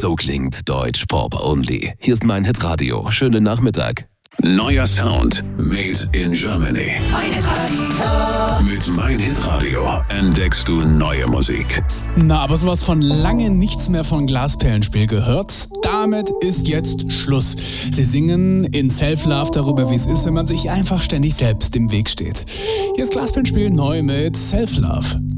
So klingt Deutsch Pop Only. Hier ist mein Hitradio. Schönen Nachmittag. Neuer Sound made in Germany. Mein Hitradio. Mit Mein Hitradio entdeckst du neue Musik. Na, aber sowas von lange nichts mehr von Glasperlenspiel gehört. Damit ist jetzt Schluss. Sie singen in Self-Love darüber, wie es ist, wenn man sich einfach ständig selbst im Weg steht. Hier ist Glasperlenspiel neu mit Self-Love.